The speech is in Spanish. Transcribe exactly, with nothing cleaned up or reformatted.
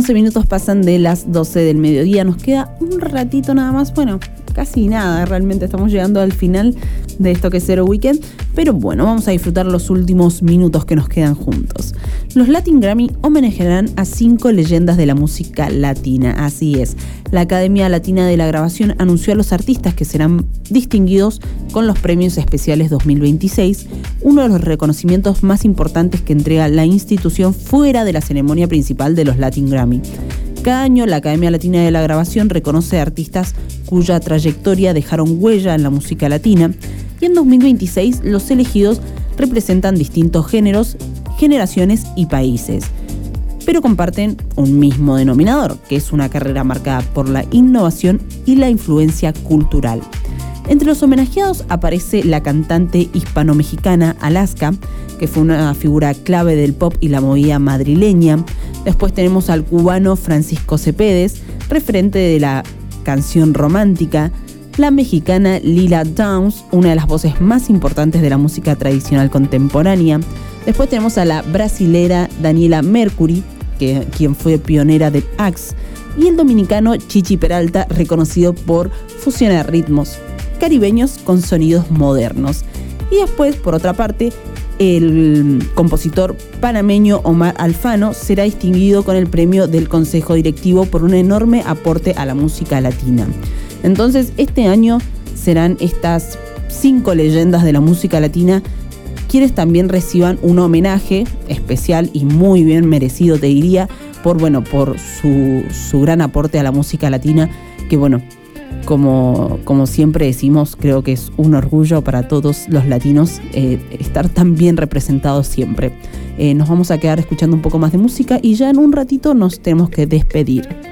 once minutos pasan de las doce del mediodía. Nos queda un ratito nada más. Bueno, casi nada. Realmente estamos llegando al final de esto que es Zero Weekend. Pero bueno, vamos a disfrutar los últimos minutos que nos quedan juntos. Los Latin Grammy homenajearán a cinco leyendas de la música latina. Así es. La Academia Latina de la Grabación anunció a los artistas que serán distinguidos con los premios especiales dos mil veintiséis, uno de los reconocimientos más importantes que entrega la institución fuera de la ceremonia principal de los Latin Grammy. Cada año la Academia Latina de la Grabación reconoce a artistas cuya trayectoria dejaron huella en la música latina, y en dos mil veintiséis los elegidos representan distintos géneros, generaciones y países, pero comparten un mismo denominador, que es una carrera marcada por la innovación y la influencia cultural. Entre los homenajeados aparece la cantante hispano-mexicana Alaska, que fue una figura clave del pop y la movida madrileña. Después tenemos al cubano Francisco Cepeda, referente de la canción romántica. La mexicana Lila Downs, una de las voces más importantes de la música tradicional contemporánea. Después tenemos a la brasilera Daniela Mercury, que, quien fue pionera del Axe. Y el dominicano Chichi Peralta, reconocido por fusionar ritmos caribeños con sonidos modernos. Y después, por otra parte, el compositor panameño Omar Alfano será distinguido con el premio del Consejo Directivo por un enorme aporte a la música latina. Entonces, este año serán estas cinco leyendas de la música latina quienes también reciban un homenaje especial y muy bien merecido, te diría, por, bueno, por su, su gran aporte a la música latina, que bueno, Como, como siempre decimos, creo que es un orgullo para todos los latinos eh, estar tan bien representados siempre. Eh, nos vamos a quedar escuchando un poco más de música y ya en un ratito nos tenemos que despedir.